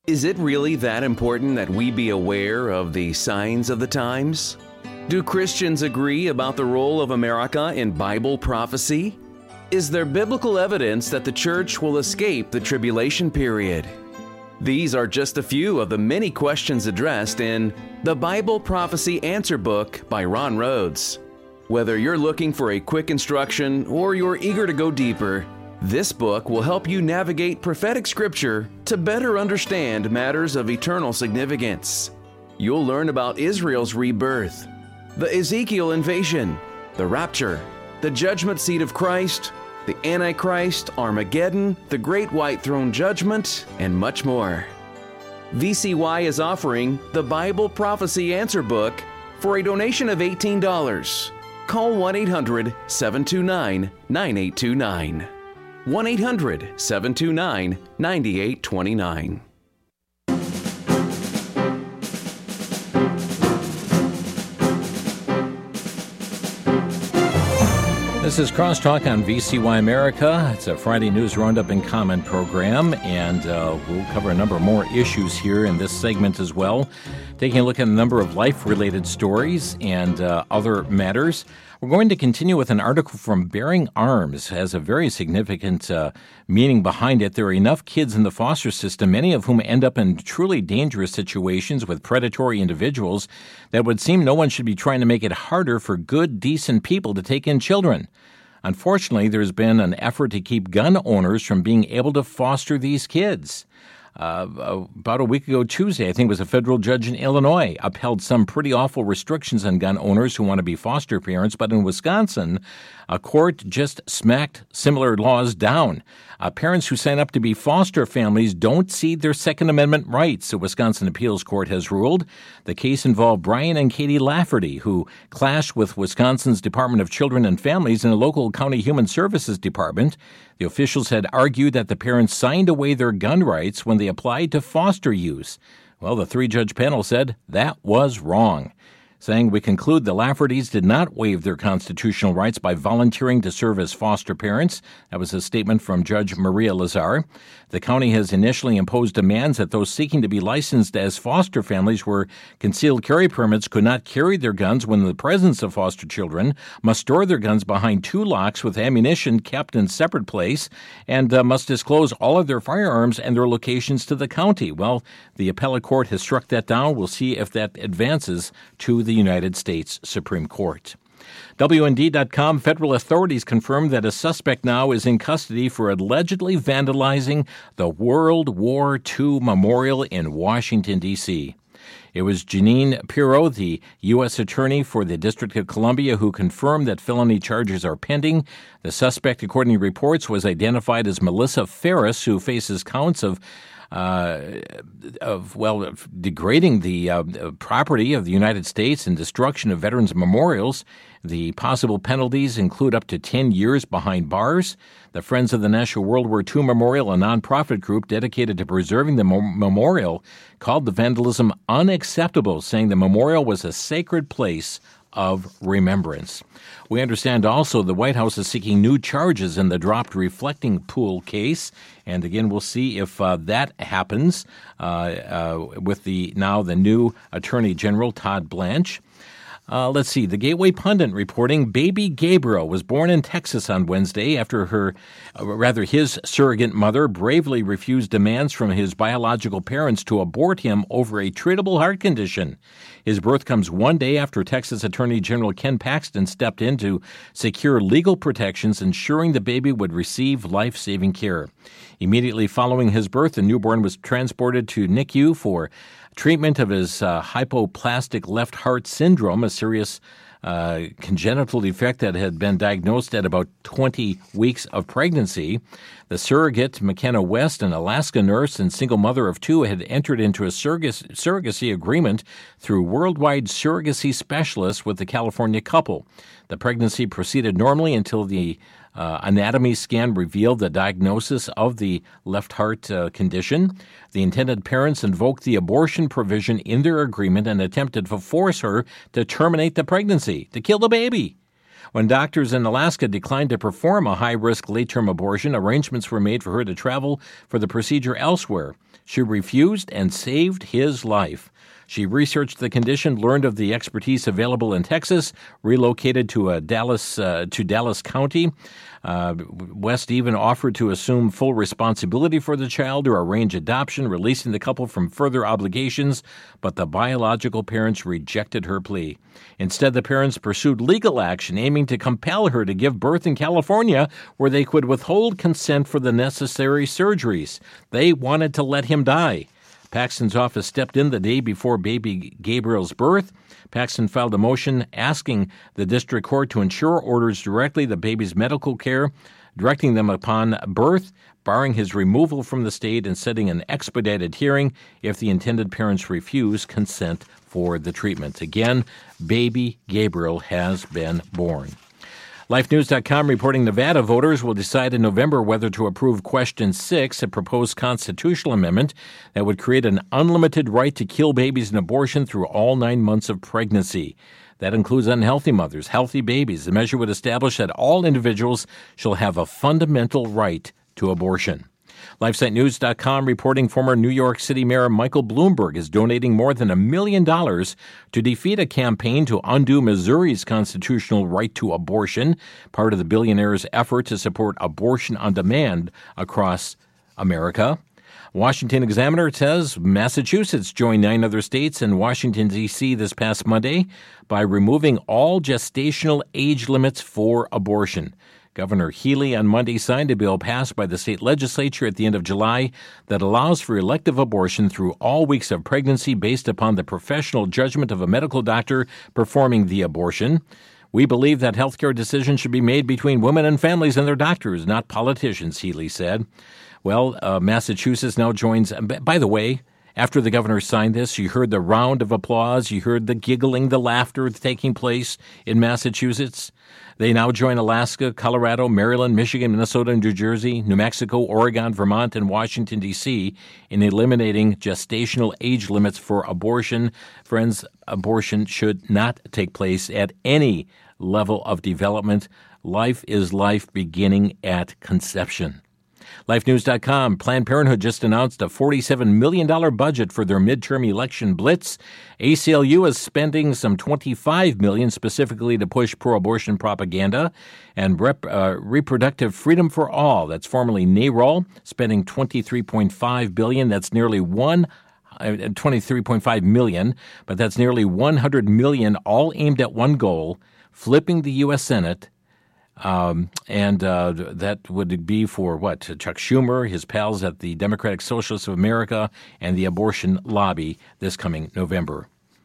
Is it really that important that we be aware of the signs of the times? Do Christians agree about the role of America in Bible prophecy? Is there biblical evidence that the church will escape the tribulation period? These are just a few of the many questions addressed in the Bible Prophecy Answer Book by Ron Rhodes. Whether you're looking for a quick instruction or you're eager to go deeper, this book will help you navigate prophetic scripture to better understand matters of eternal significance. You'll learn about Israel's rebirth, the Ezekiel invasion, the rapture, the judgment seat of Christ, the Antichrist, Armageddon, the Great White Throne Judgment, and much more. VCY is offering the Bible Prophecy Answer Book for a donation of $18. Call 1-800-729-9829. 1-800-729-9829. This is Crosstalk on VCY America. It's a Friday News Roundup and Comment program, and we'll cover a number of more issues here in this segment as well, taking a look at a number of life-related stories and other matters. We're going to continue with an article from Bearing Arms. It has a very significant meaning behind it. There are enough kids in the foster system, many of whom end up in truly dangerous situations with predatory individuals, that would seem no one should be trying to make it harder for good, decent people to take in children. Unfortunately, there's been an effort to keep gun owners from being able to foster these kids. About a week ago Tuesday, I think it was a federal judge in Illinois upheld some pretty awful restrictions on gun owners who want to be foster parents. But in Wisconsin, a court just smacked similar laws down. Parents who sign up to be foster families don't cede their Second Amendment rights, the Wisconsin Appeals Court has ruled. The case involved Brian and Katie Lafferty, who clashed with Wisconsin's Department of Children and Families and a local county human services department. The officials had argued that the parents signed away their gun rights when they applied to foster use. Well, the three-judge panel said that was wrong, saying, "We conclude the Laffertys did not waive their constitutional rights by volunteering to serve as foster parents." That was a statement from Judge Maria Lazar. The county has initially imposed demands that those seeking to be licensed as foster families where concealed carry permits could not carry their guns when in the presence of foster children, must store their guns behind two locks with ammunition kept in separate place, and must disclose all of their firearms and their locations to the county. Well, the appellate court has struck that down. We'll see if that advances to the United States Supreme Court. WND.com, federal authorities confirmed that a suspect now is in custody for allegedly vandalizing the World War II Memorial in Washington, D.C. It was Jeanine Pirro, the U.S. Attorney for the District of Columbia, who confirmed that felony charges are pending. The suspect, according to reports, was identified as Melissa Ferris, who faces counts of degrading the property of the United States and destruction of veterans' memorials. The possible penalties include up to 10 years behind bars. The Friends of the National World War II Memorial, a nonprofit group dedicated to preserving the memorial, called the vandalism unacceptable, saying the memorial was a sacred place of remembrance. We understand also the White House is seeking new charges in the dropped reflecting pool case. And again, we'll see if that happens with the new Attorney General, Todd Blanche. Let's see. The Gateway Pundit reporting baby Gabriel was born in Texas on Wednesday after his surrogate mother bravely refused demands from his biological parents to abort him over a treatable heart condition. His birth comes one day after Texas Attorney General Ken Paxton stepped in to secure legal protections, ensuring the baby would receive life-saving care. Immediately following his birth, the newborn was transported to NICU for treatment of his hypoplastic left heart syndrome, a serious congenital defect that had been diagnosed at about 20 weeks of pregnancy. The surrogate, McKenna West, an Alaska nurse and single mother of two, had entered into a surrogacy agreement through Worldwide Surrogacy Specialists with the California couple. The pregnancy proceeded normally until the anatomy scan revealed the diagnosis of the left heart condition. The intended parents invoked the abortion provision in their agreement and attempted to force her to terminate the pregnancy, to kill the baby. When doctors in Alaska declined to perform a high-risk late-term abortion, arrangements were made for her to travel for the procedure elsewhere. She refused and saved his life. She researched the condition, learned of the expertise available in Texas, relocated to Dallas County. West even offered to assume full responsibility for the child or arrange adoption, releasing the couple from further obligations, but the biological parents rejected her plea. Instead, the parents pursued legal action, aiming to compel her to give birth in California, where they could withhold consent for the necessary surgeries. They wanted to let him die. Paxton's office stepped in the day before baby Gabriel's birth. Paxton filed a motion asking the district court to ensure orders directly the baby's medical care, directing them upon birth, barring his removal from the state, and setting an expedited hearing if the intended parents refuse consent for the treatment. Again, baby Gabriel has been born. LifeNews.com reporting Nevada voters will decide in November whether to approve Question 6, a proposed constitutional amendment that would create an unlimited right to kill babies in abortion through all 9 months of pregnancy. That includes unhealthy mothers, healthy babies. The measure would establish that all individuals shall have a fundamental right to abortion. LifeSiteNews.com reporting former New York City Mayor Michael Bloomberg is donating more than $1 million to defeat a campaign to undo Missouri's constitutional right to abortion, part of the billionaire's effort to support abortion on demand across America. Washington Examiner says Massachusetts joined 9 other states and Washington, D.C. this past Monday by removing all gestational age limits for abortion. Governor Healy on Monday signed a bill passed by the state legislature at the end of July that allows for elective abortion through all weeks of pregnancy based upon the professional judgment of a medical doctor performing the abortion. We believe that healthcare decisions should be made between women and families and their doctors, not politicians, Healy said. Well, Massachusetts now joins, by the way, after the governor signed this, you heard the round of applause, you heard the giggling, the laughter taking place in Massachusetts. They now join Alaska, Colorado, Maryland, Michigan, Minnesota, New Jersey, New Mexico, Oregon, Vermont, and Washington, D.C. in eliminating gestational age limits for abortion. Friends, abortion should not take place at any level of development. Life is life beginning at conception. LifeNews.com, Planned Parenthood just announced a $47 million budget for their midterm election blitz. ACLU is spending some $25 million specifically to push pro-abortion propaganda. And Reproductive Freedom for All, that's formerly NARAL, spending $23.5 billion. That's nearly $23.5 million, but that's nearly $100 million, all aimed at one goal, flipping the U.S. Senate. That would be for what? Chuck Schumer, his pals at the Democratic Socialists of America, and the abortion lobby this coming November.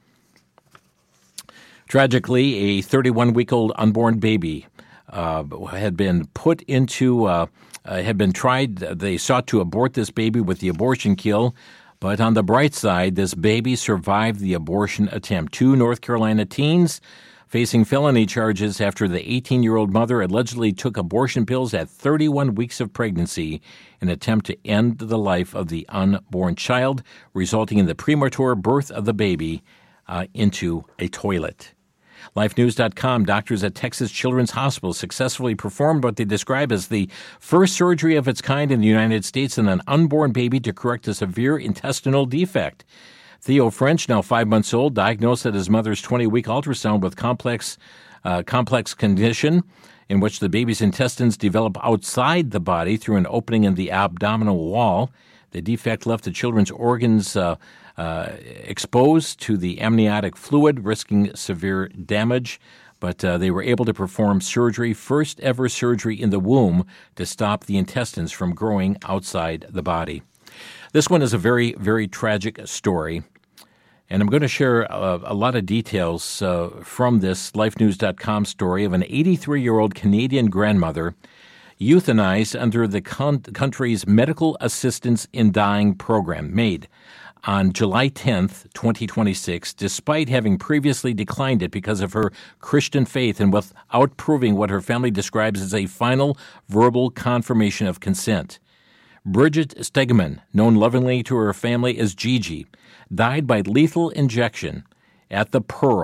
Tragically, a 31-week-old unborn baby had been put into, they sought to abort this baby with the abortion kill. But on the bright side, this baby survived the abortion attempt. 2 North Carolina teens facing felony charges after the 18-year-old mother allegedly took abortion pills at 31 weeks of pregnancy in an attempt to end the life of the unborn child, resulting in the premature birth of the baby into a toilet. LifeNews.com, doctors at Texas Children's Hospital successfully performed what they describe as the first surgery of its kind in the United States on an unborn baby to correct a severe intestinal defect. Theo French, now 5 months old, diagnosed at his mother's 20-week ultrasound with complex condition in which the baby's intestines develop outside the body through an opening in the abdominal wall. The defect left the children's organs exposed to the amniotic fluid, risking severe damage. But they were able to perform surgery, first ever surgery in the womb, to stop the intestines from growing outside the body. This one is a very, very tragic story. And I'm going to share a lot of details from this LifeNews.com story of an 83-year-old Canadian grandmother euthanized under the country's Medical Assistance in Dying program, MAID, on July 10th, 2026, despite having previously declined it because of her Christian faith and without proving what her family describes as a final verbal confirmation of consent. Bridget Stegman, known lovingly to her family as Gigi, died by lethal injection at the Pearl,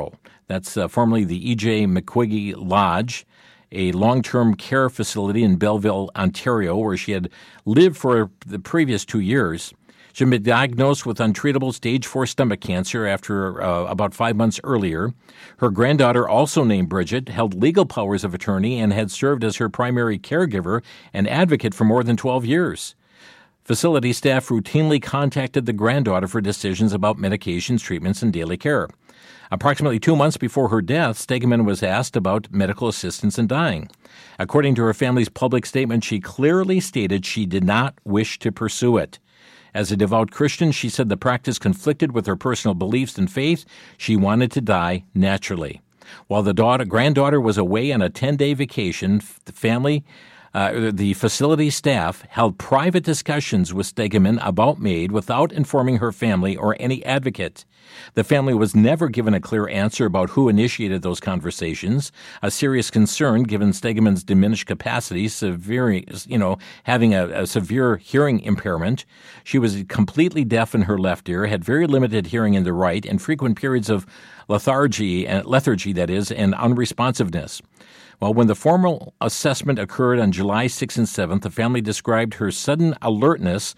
That's formerly the E.J. McQuiggy Lodge, a long-term care facility in Belleville, Ontario, where she had lived for the previous 2 years. She had been diagnosed with untreatable stage 4 stomach cancer after about 5 months earlier. Her granddaughter, also named Bridget, held legal powers of attorney and had served as her primary caregiver and advocate for more than 12 years. Facility staff routinely contacted the granddaughter for decisions about medications, treatments, and daily care. Approximately 2 months before her death, Stegeman was asked about medical assistance in dying. According to her family's public statement, she clearly stated she did not wish to pursue it. As a devout Christian, she said the practice conflicted with her personal beliefs and faith. She wanted to die naturally. While the granddaughter was away on a 10-day vacation, the facility staff held private discussions with Stegeman about MAID without informing her family or any advocate. The family was never given a clear answer about who initiated those conversations, a serious concern given Stegeman's diminished capacity, having a severe hearing impairment. She was completely deaf in her left ear, had very limited hearing in the right, and frequent periods of lethargy, and unresponsiveness. Well, when the formal assessment occurred on July 6th and 7th, the family described her sudden alertness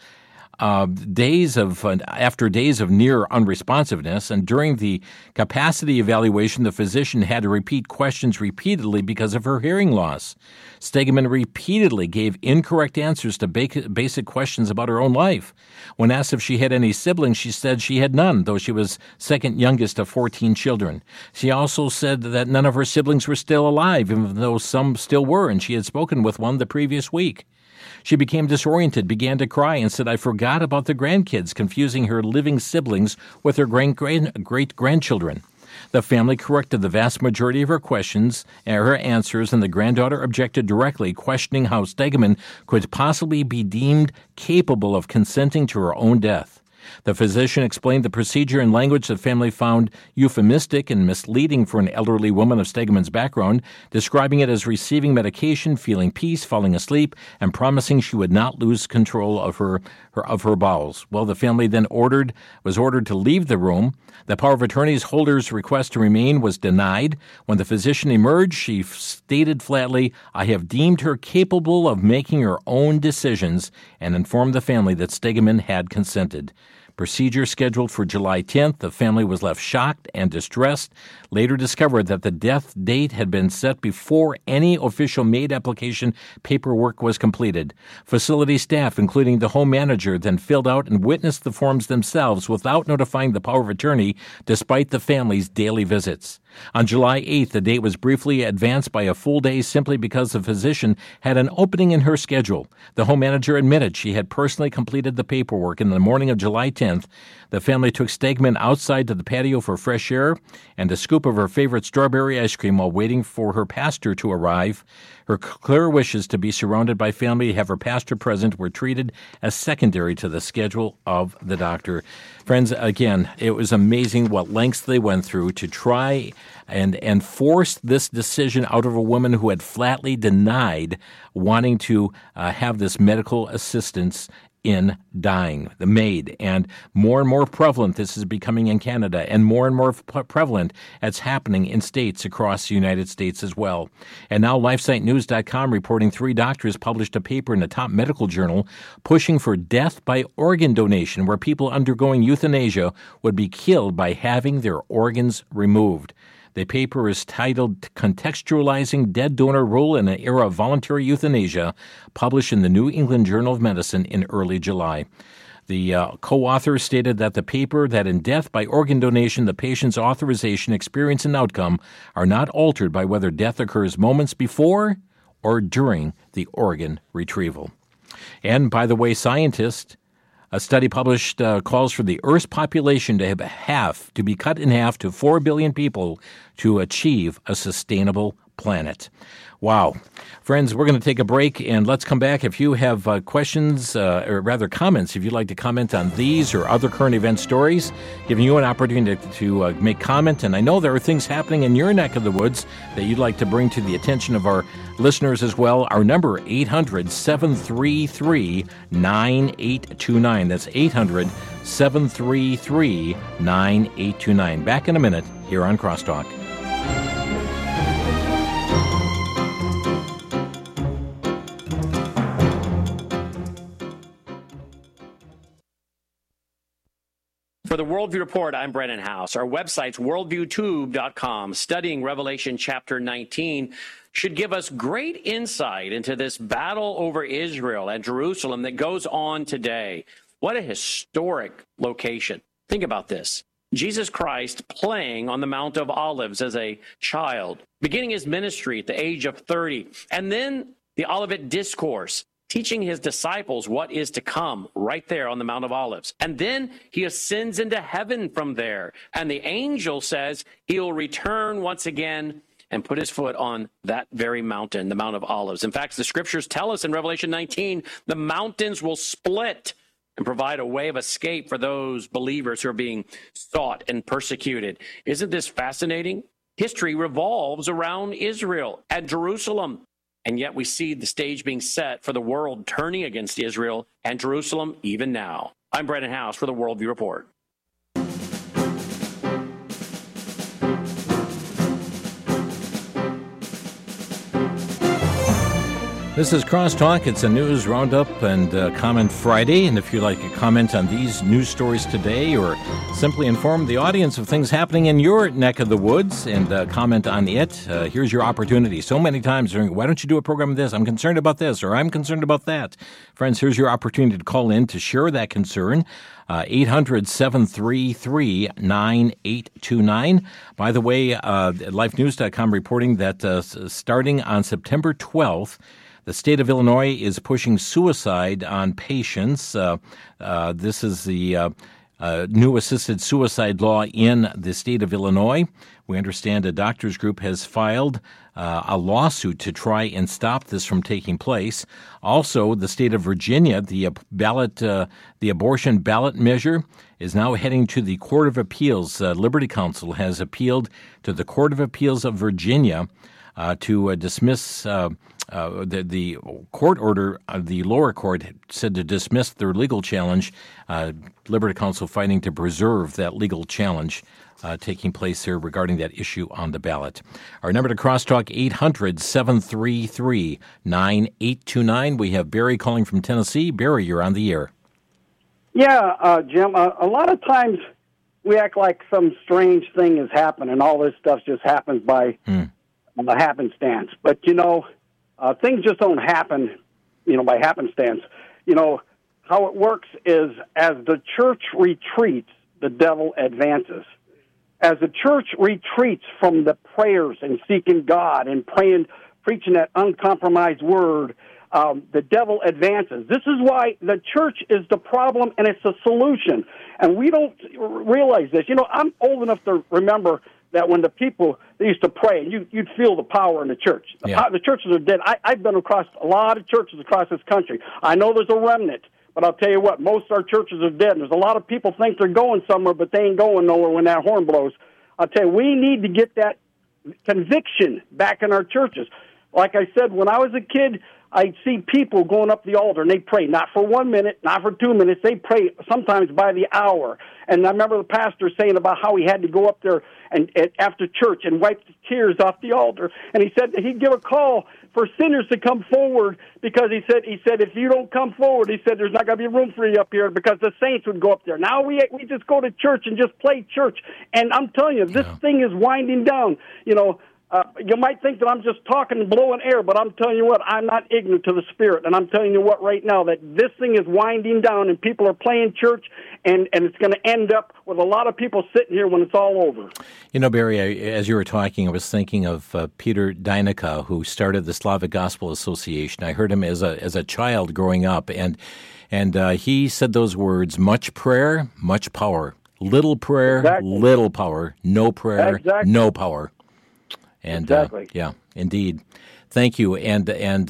after days of near unresponsiveness, and during the capacity evaluation, the physician had to repeat questions repeatedly because of her hearing loss. Stegeman repeatedly gave incorrect answers to basic questions about her own life. When asked if she had any siblings, she said she had none, though she was second youngest of 14 children. She also said that none of her siblings were still alive, even though some still were, and she had spoken with one the previous week. She became disoriented, began to cry, and said, "I forgot about the grandkids," confusing her living siblings with her great-grandchildren. The family corrected the vast majority of her questions and her answers, and the granddaughter objected directly, questioning how Stegeman could possibly be deemed capable of consenting to her own death. The physician explained the procedure in language the family found euphemistic and misleading for an elderly woman of Stegeman's background, describing it as receiving medication, feeling peace, falling asleep, and promising she would not lose control of her bowels. Well, the family then was ordered to leave the room. The power of attorney's holder's request to remain was denied. When the physician emerged, she stated flatly, "I have deemed her capable of making her own decisions," and informed the family that Stegeman had consented. Procedure scheduled for July 10th, the family was left shocked and distressed, later discovered that the death date had been set before any official MAID application paperwork was completed. Facility staff, including the home manager, then filled out and witnessed the forms themselves without notifying the power of attorney, despite the family's daily visits. On July 8th, the date was briefly advanced by a full day simply because the physician had an opening in her schedule. The home manager admitted she had personally completed the paperwork. In the morning of July 10th, the family took Stegeman outside to the patio for fresh air and a scoop of her favorite strawberry ice cream while waiting for her pastor to arrive. Her clear wishes to be surrounded by family to have her pastor present were treated as secondary to the schedule of the doctor. Friends, again, it was amazing what lengths they went through to try and force this decision out of a woman who had flatly denied wanting to have this medical assistance in dying, the MAID. And more prevalent this is becoming in Canada, and more prevalent it's happening in states across the United States as well. And now LifeSiteNews.com reporting 3 doctors published a paper in a top medical journal pushing for death by organ donation, where people undergoing euthanasia would be killed by having their organs removed. The paper is titled Contextualizing Dead Donor Role in an Era of Voluntary Euthanasia, published in the New England Journal of Medicine in early July. The co-author stated that the paper that in death by organ donation, the patient's authorization, experience, and outcome are not altered by whether death occurs moments before or during the organ retrieval. And by the way, scientists, a study published calls for the Earth's population to be cut in half to 4 billion people to achieve a sustainable planet. Wow. Friends, we're going to take a break, and let's come back. If you have questions, or rather comments, if you'd like to comment on these or other current event stories, giving you an opportunity to make comment. And I know there are things happening in your neck of the woods that you'd like to bring to the attention of our listeners as well. Our number, 800-733-9829. That's 800-733-9829. Back in a minute here on Crosstalk. For the Worldview Report, I'm Brennan House. Our website's worldviewtube.com. Studying Revelation chapter 19 should give us great insight into this battle over Israel and Jerusalem that goes on today. What a historic location. Think about this. Jesus Christ playing on the Mount of Olives as a child, beginning his ministry at the age of 30, and then the Olivet Discourse, teaching his disciples what is to come right there on the Mount of Olives. And then he ascends into heaven from there. And the angel says he'll return once again and put his foot on that very mountain, the Mount of Olives. In fact, the scriptures tell us in Revelation 19, the mountains will split and provide a way of escape for those believers who are being sought and persecuted. Isn't this fascinating? History revolves around Israel and Jerusalem. And yet we see the stage being set for the world turning against Israel and Jerusalem even now. I'm Brennan House for the Worldview Report. This is Crosstalk. It's a news roundup and comment Friday. And if you'd like to comment on these news stories today or simply inform the audience of things happening in your neck of the woods and comment on it, here's your opportunity. So many times during, why don't you do a program on this? I'm concerned about this, or I'm concerned about that. Friends, here's your opportunity to call in to share that concern. 800-733-9829. By the way, lifenews.com reporting that starting on September 12th, the state of Illinois is pushing suicide on patients. This is the new assisted suicide law in the state of Illinois. We understand a doctors group has filed a lawsuit to try and stop this from taking place. Also, the state of Virginia, the abortion ballot measure is now heading to the Court of Appeals. Liberty Counsel has appealed to the Court of Appeals of Virginia to dismiss the court order. The lower court said to dismiss their legal challenge. Liberty Counsel fighting to preserve that legal challenge taking place here regarding that issue on the ballot. Our number to crosstalk, 800-733-9829. We have Barry calling from Tennessee. Barry, you're on the air. Yeah, Jim, a lot of times we act like some strange thing has happened and all this stuff just happens by happenstance. But, things just don't happen, by happenstance. How it works is as the church retreats, the devil advances. As the church retreats from the prayers and seeking God and praying, preaching that uncompromised word, the devil advances. This is why the church is the problem and it's the solution. And we don't realize this. I'm old enough to remember that when the people, they used to pray, and you'd feel the power in the church. The churches are dead. I've been across a lot of churches across this country. I know there's a remnant, but I'll tell you what, most of our churches are dead. And there's a lot of people think they're going somewhere, but they ain't going nowhere when that horn blows. I'll tell you, we need to get that conviction back in our churches. Like I said, when I was a kid, I'd see people going up the altar, and they pray, not for 1 minute, not for 2 minutes. They pray sometimes by the hour. And I remember the pastor saying about how he had to go up there and after church and wipe the tears off the altar. And he said that he'd give a call for sinners to come forward because he said if you don't come forward, he said there's not going to be room for you up here because the saints would go up there. Now we just go to church and just play church. And I'm telling you, this thing is winding down. You might think that I'm just talking and blowing air, but I'm telling you what, I'm not ignorant to the Spirit. And I'm telling you what right now, that this thing is winding down and people are playing church, and it's going to end up with a lot of people sitting here when it's all over. Barry, as you were talking, I was thinking of Peter Dynica, who started the Slavic Gospel Association. I heard him as a child growing up, and he said those words, much prayer, much power. Little prayer, little power. No prayer, no power. And exactly. Yeah, indeed. Thank you. And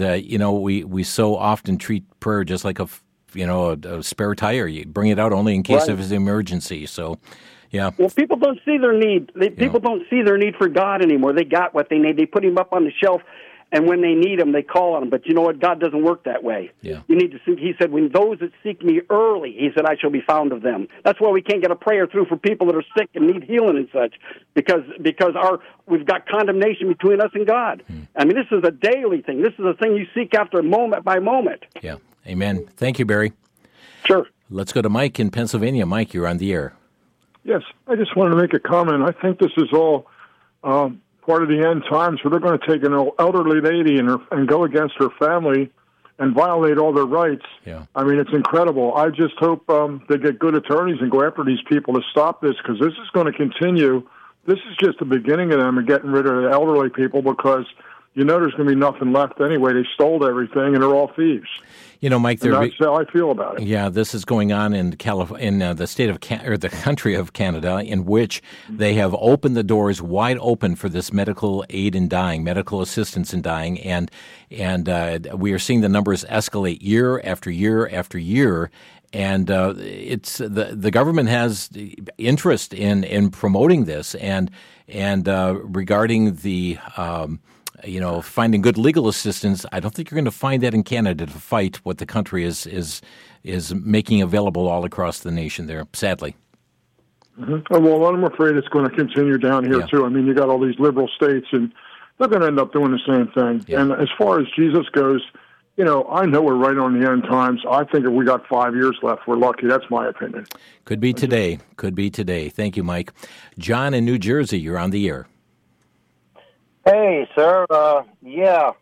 we so often treat prayer just like a spare tire. You bring it out only in case of an emergency. So, yeah. Well, people don't see their need. People don't see their need for God anymore. They got what they need. They put him up on the shelf, and when they need him, they call on him. But you know what? God doesn't work that way. Yeah. You need to seek. He said, when those that seek me early, he said, I shall be found of them. That's why we can't get a prayer through for people that are sick and need healing and such, because we've got condemnation between us and God. I mean, this is a daily thing. This is a thing you seek after moment by moment. Yeah. Amen. Thank you, Barry. Sure. Let's go to Mike in Pennsylvania. Mike, you're on the air. Yes, I just wanted to make a comment. I think this is all part of the end times where they're going to take an elderly lady and go against her family and violate all their rights. Yeah. I mean, it's incredible. I just hope they get good attorneys and go after these people to stop this, because this is going to continue. This is just the beginning of them and getting rid of the elderly people, because there's going to be nothing left anyway. They stole everything, and they're all thieves. Mike, that's how I feel about it. Yeah, this is going on in the state of or the country of Canada, in which they have opened the doors wide open for this medical aid in dying, medical assistance in dying, and we are seeing the numbers escalate year after year after year. And it's the government has interest in promoting this, and regarding the finding good legal assistance. I don't think you're going to find that in Canada to fight what the country is making available all across the nation there, sadly. Mm-hmm. Well, I'm afraid it's going to continue down here, too. I mean, you got all these liberal states, and they're going to end up doing the same thing. Yeah. And as far as Jesus goes, I know we're right on the end times. I think if we got 5 years left, we're lucky. That's my opinion. Could be today. Thank you, Mike. John in New Jersey, you're on the air. Hey, sir. Yeah.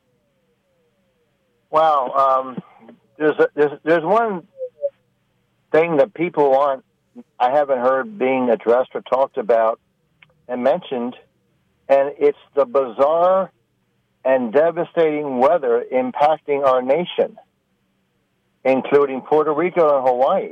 Wow. There's one thing that people I haven't heard being addressed or talked about and mentioned, and it's the bizarre and devastating weather impacting our nation, including Puerto Rico and Hawaii.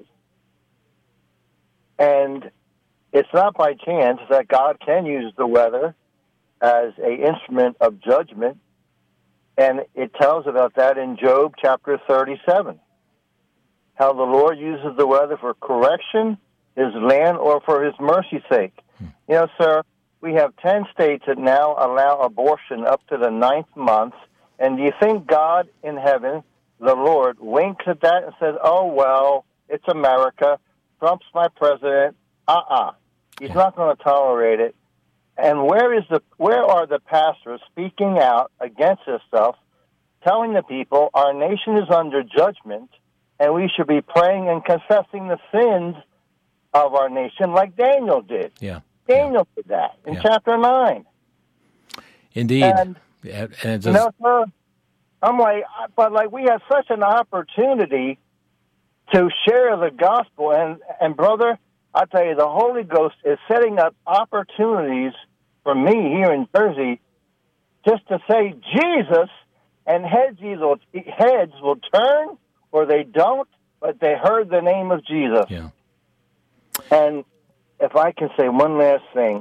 And it's not by chance that God can use the weather as an instrument of judgment, and it tells about that in Job chapter 37, how the Lord uses the weather for correction, his land, or for his mercy's sake. Sir, we have 10 states that now allow abortion up to the 9th month, and do you think God in heaven, the Lord, winks at that and says, oh, well, it's America, Trump's my president, He's not going to tolerate it. And where are the pastors speaking out against this stuff, telling the people our nation is under judgment, and we should be praying and confessing the sins of our nation like Daniel did? Yeah. Daniel did that in chapter 9. Indeed. And, sir, I'm like, we have such an opportunity to share the gospel. And brother, I tell you, the Holy Ghost is setting up opportunities for me here in Jersey just to say Jesus, and heads will turn, or they don't, but they heard the name of Jesus. Yeah. And if I can say one last thing,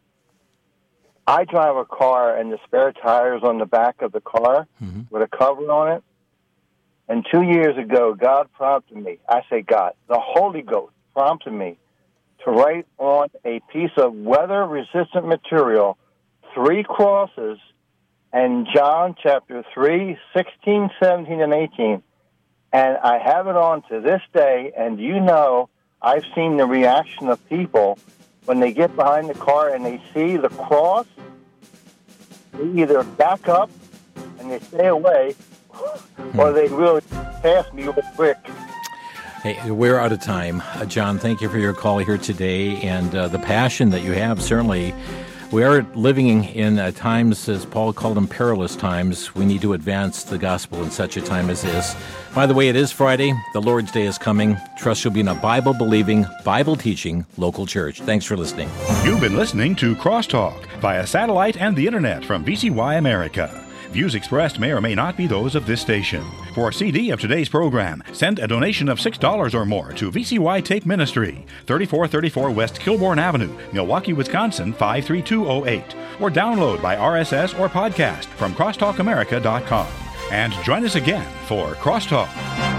I drive a car and the spare tires on the back of the car with a cover on it. And 2 years ago, God prompted me. I say God, the Holy Ghost prompted me to write on a piece of weather-resistant material 3 crosses and John chapter 3, 16, 17, and 18. And I have it on to this day, and I've seen the reaction of people when they get behind the car and they see the cross. They either back up and they stay away, or they really pass me real quick. Hey, we're out of time. John, thank you for your call here today, and the passion that you have, certainly. We are living in times, as Paul called them, perilous times. We need to advance the gospel in such a time as this. By the way, it is Friday. The Lord's Day is coming. Trust you'll be in a Bible-believing, Bible-teaching local church. Thanks for listening. You've been listening to Crosstalk via satellite and the internet from VCY America. Views expressed may or may not be those of this station. For a CD of today's program, send a donation of $6 or more to VCY Tape Ministry, 3434 West Kilbourne Avenue, Milwaukee, Wisconsin, 53208, or download by RSS or podcast from crosstalkamerica.com. And join us again for Crosstalk.